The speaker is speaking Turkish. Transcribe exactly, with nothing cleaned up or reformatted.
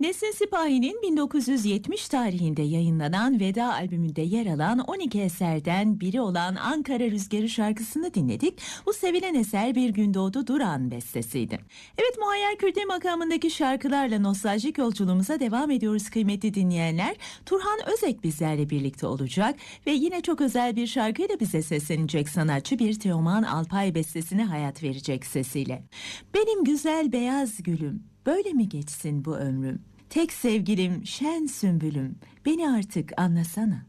Nesin Sipahi'nin bin dokuz yüz yetmiş tarihinde yayınlanan Veda albümünde yer alan on iki eserden biri olan Ankara Rüzgarı şarkısını dinledik. Bu sevilen eser Bir Gün Doğdu Duran bestesiydi. Evet, Muayyer Kürdi makamındaki şarkılarla nostaljik yolculuğumuza devam ediyoruz kıymetli dinleyenler. Turhan Özek bizlerle birlikte olacak ve yine çok özel bir şarkıyla bize seslenecek sanatçı bir Teoman Alpay bestesine hayat verecek sesiyle. Benim güzel beyaz gülüm, böyle mi geçsin bu ömrüm? Tek sevgilim şen sümbülüm, beni artık anlasana.